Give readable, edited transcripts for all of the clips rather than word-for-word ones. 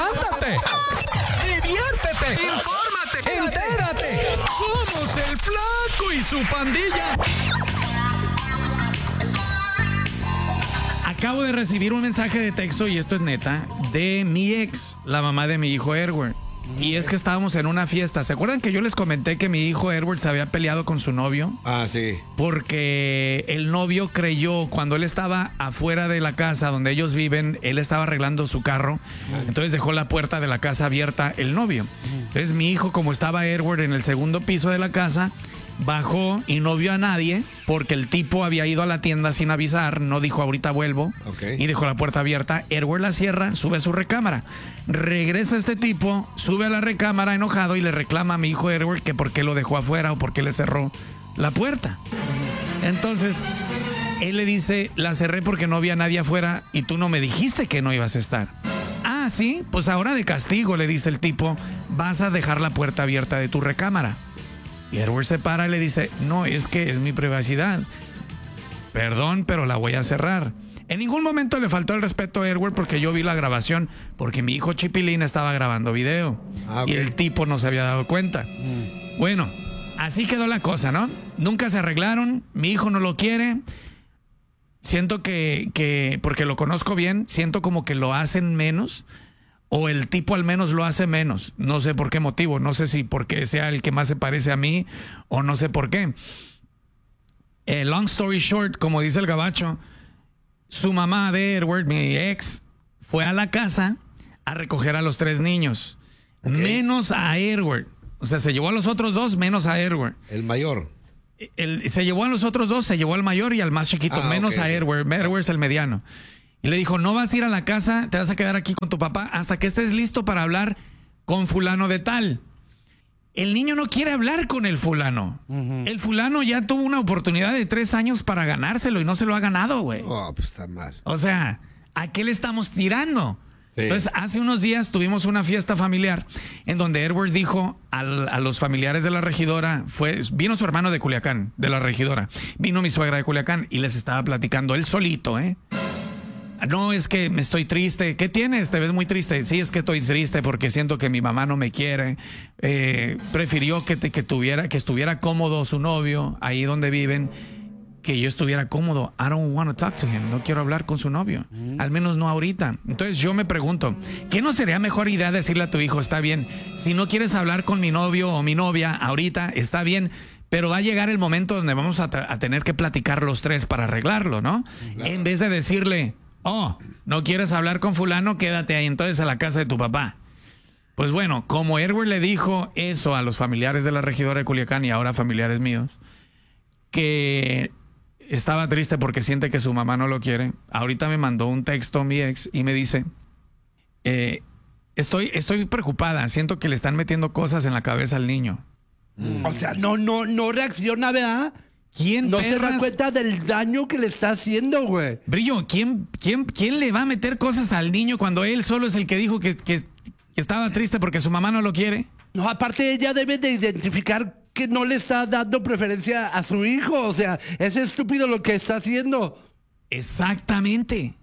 levántate, diviértete, infórmate, entérate. Somos el Flaco y su pandilla. Acabo de recibir un mensaje de texto, y esto es neta, de mi ex, la mamá de mi hijo Edward. Y es que estábamos en una fiesta. ¿Se acuerdan que yo les comenté que mi hijo Edward se había peleado con su novio? Ah, sí. Porque el novio creyó, cuando él estaba afuera de la casa donde ellos viven, él estaba arreglando su carro, entonces dejó la puerta de la casa abierta el novio. Entonces mi hijo, como estaba Edward en el segundo piso de la casa, bajó y no vio a nadie porque el tipo había ido a la tienda sin avisar, no dijo ahorita vuelvo, y dejó la puerta abierta. Edward la cierra, sube a su recámara. Regresa este tipo, sube a la recámara enojado y le reclama a mi hijo Edward que por qué lo dejó afuera o por qué le cerró la puerta. Entonces él le dice, la cerré porque no había nadie afuera y tú no me dijiste que no ibas a estar. Ah, sí, pues ahora de castigo, le dice el tipo, vas a dejar la puerta abierta de tu recámara. Y Edward se para y le dice, no, es que es mi privacidad. Perdón, pero la voy a cerrar. En ningún momento le faltó el respeto a Edward porque yo vi la grabación, porque mi hijo Chipilín estaba grabando video. Y el tipo no se había dado cuenta. Bueno, así quedó la cosa, ¿no? Nunca se arreglaron, mi hijo no lo quiere. Siento que porque lo conozco bien, siento como que lo hacen menos. O el tipo al menos lo hace menos. No sé por qué motivo. No sé si porque sea el que más se parece a mí o no sé por qué. Long story short, como dice el gabacho, su mamá de Edward, mi ex, fue a la casa a recoger a los 3 niños. Menos a Edward. O sea, se llevó a los otros 2 menos a Edward. El mayor. Se llevó a los otros 2, se llevó al mayor y al más chiquito, menos a Edward. Edward es el mediano. Y le dijo, no vas a ir a la casa, te vas a quedar aquí con tu papá hasta que estés listo para hablar con fulano de tal. El niño no quiere hablar con el fulano. El fulano ya tuvo una oportunidad de 3 años para ganárselo y no se lo ha ganado, güey. Oh, pues está mal. O sea, ¿a qué le estamos tirando? Sí. Entonces, hace unos días tuvimos una fiesta familiar en donde Edward dijo a los familiares de la regidora, vino su hermano de Culiacán, de la regidora, vino mi suegra de Culiacán y les estaba platicando él solito, No, es que me estoy triste. ¿Qué tienes? ¿Te ves muy triste? Sí, es que estoy triste porque siento que mi mamá no me quiere. Prefirió que estuviera cómodo su novio ahí donde viven, que yo estuviera cómodo. I don't want to talk to him. No quiero hablar con su novio. Al menos no ahorita. Entonces yo me pregunto, ¿qué no sería mejor idea decirle a tu hijo, está bien, si no quieres hablar con mi novio o mi novia ahorita, está bien, pero va a llegar el momento donde vamos a tener que platicar los 3 para arreglarlo, ¿no? Claro. En vez de decirle, oh, ¿no quieres hablar con fulano? Quédate ahí entonces a la casa de tu papá. Pues bueno, como Edward le dijo eso a los familiares de la regidora de Culiacán y ahora familiares míos, que estaba triste porque siente que su mamá no lo quiere, ahorita me mandó un texto mi ex y me dice, estoy preocupada, siento que le están metiendo cosas en la cabeza al niño. O sea, no reacciona, ¿verdad? ¿Quién no se da cuenta del daño que le está haciendo, güey? Brillo, ¿quién le va a meter cosas al niño cuando él solo es el que dijo que estaba triste porque su mamá no lo quiere? No, aparte ella debe de identificar que no le está dando preferencia a su hijo. O sea, es estúpido lo que está haciendo. Exactamente.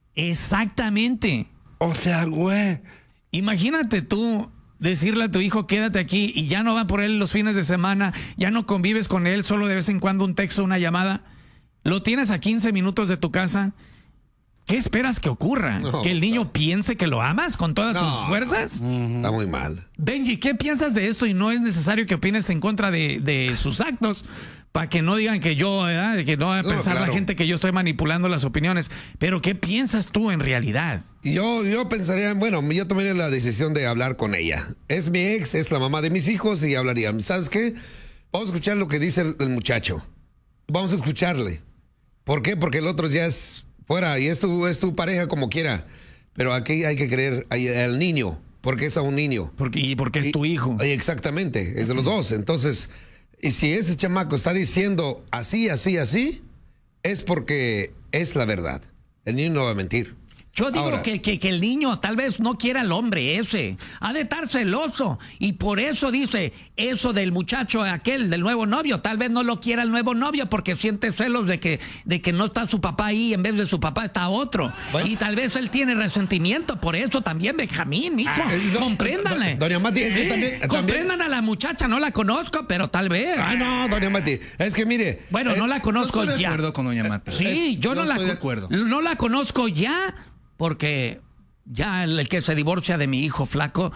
O sea, güey. Imagínate tú decirle a tu hijo, quédate aquí, y ya no va por él los fines de semana, ya no convives con él, solo de vez en cuando un texto, una llamada. Lo tienes a 15 minutos de tu casa. ¿Qué esperas que ocurra? No, ¿Que el niño piense que lo amas con todas tus fuerzas? Está muy mal. Benji, ¿qué piensas de esto? Y no es necesario que opines en contra de sus actos, para que no digan que yo, ¿verdad? Que no va a pensar la gente que yo estoy manipulando las opiniones. Pero ¿qué piensas tú en realidad? Yo pensaría, bueno, yo tomaría la decisión de hablar con ella. Es mi ex, es la mamá de mis hijos y hablaría. ¿Sabes qué? Vamos a escuchar lo que dice el muchacho. Vamos a escucharle. ¿Por qué? Porque el otro ya es fuera y es tu pareja como quiera. Pero aquí hay que creer al niño, porque es a un niño. Porque es tu hijo. Exactamente, es de los dos. Entonces, y si ese chamaco está diciendo así, es porque es la verdad. El niño no va a mentir. Yo digo Ahora. que el niño tal vez no quiera al hombre ese. Ha de estar celoso. Y por eso dice eso del muchacho aquel, del nuevo novio. Tal vez no lo quiera el nuevo novio porque siente celos de que no está su papá ahí. En vez de su papá está otro. Bueno. Y tal vez él tiene resentimiento por eso también, Benjamín, mijo. Compréndanle. Doña Mati, es que también- Comprendan a la muchacha. No la conozco, pero tal vez. Ah, no, doña Mati. Es que mire. Bueno, no la conozco Estoy de ya. acuerdo con doña Mati. Sí, yo no la estoy de acuerdo. No la conozco ya porque ya el que se divorcia de mi hijo flaco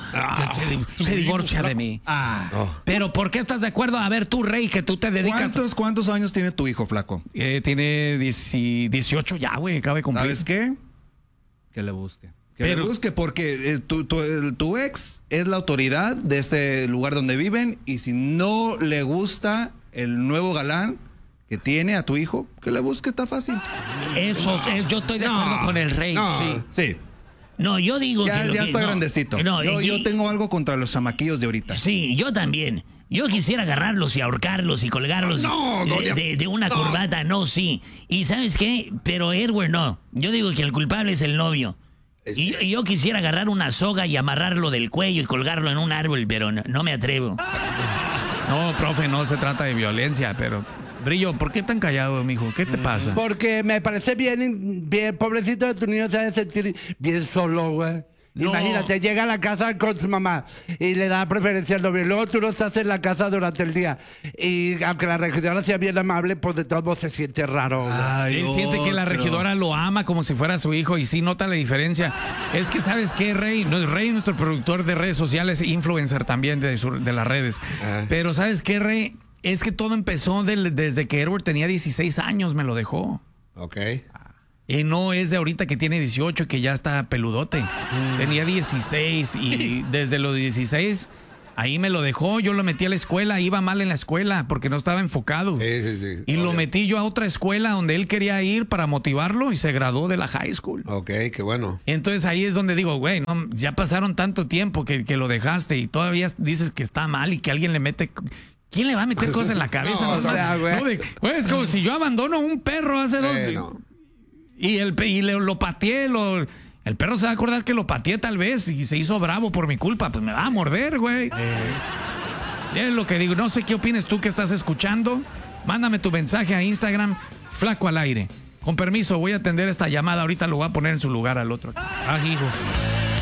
se divorcia de mí. Oh. Pero ¿por qué estás de acuerdo? A ver, tú, Rey, que tú te dedicas. ¿Cuántos años tiene tu hijo, flaco? Tiene 18 ya, güey, acaba de cumplir. ¿Sabes qué? Que le busque. Que Pero- le busque porque tu ex es la autoridad de ese lugar donde viven y si no le gusta el nuevo galán que tiene a tu hijo, que le busque, está fácil. Eso, yo estoy de acuerdo con el Rey. No. Sí. Sí, No, yo digo ya, que lo ya que- está no. grandecito. No, yo tengo algo contra los chamaquillos de ahorita. Sí, yo también. Yo quisiera agarrarlos y ahorcarlos y colgarlos No, doña- de una corbata, no, sí. Y ¿sabes qué? Pero Edward no. Yo digo que el culpable es el novio. Y yo quisiera agarrar una soga y amarrarlo del cuello y colgarlo en un árbol, pero no me atrevo. No, profe, no se trata de violencia, pero... Brillo, ¿por qué tan callado, mijo? ¿Qué te pasa? Porque me parece bien, pobrecito de tu niño se ha de sentir bien solo, güey. No. Imagínate, llega a la casa con su mamá y le da preferencia al novio. Luego tú no estás en la casa durante el día. Y aunque la regidora sea bien amable, pues de todos modos se siente raro, güey. Ay, Él siente que la otro. regidora lo ama como si fuera su hijo y sí nota la diferencia. Es que, ¿sabes qué, Rey? Rey es nuestro productor de redes sociales, influencer también de las redes. Ah. Pero, ¿sabes qué, Rey? Es que todo empezó desde que Edward tenía 16 años, me lo dejó. Ok. Y no es de ahorita que tiene 18 que ya está peludote. Tenía 16 y desde los 16 ahí me lo dejó. Yo lo metí a la escuela, iba mal en la escuela porque no estaba enfocado. Sí. Y lo Obvio. metí yo a otra escuela donde él quería ir para motivarlo y se graduó de la high school. Ok, qué bueno. Entonces ahí es donde digo, güey, no, ya pasaron tanto tiempo que lo dejaste y todavía dices que está mal y que alguien le mete... ¿Quién le va a meter cosas en la cabeza? No, es o sea, mal. güey. Güey, es como si yo abandono un perro hace dos... No. Y lo pateé, el perro se va a acordar que lo pateé tal vez y se hizo bravo por mi culpa. Pues me va a morder, güey. Es lo que digo. No sé qué opines tú que estás escuchando. Mándame tu mensaje a Instagram, Flaco al Aire. Con permiso, voy a atender esta llamada. Ahorita lo voy a poner en su lugar al otro. Ah, hijo.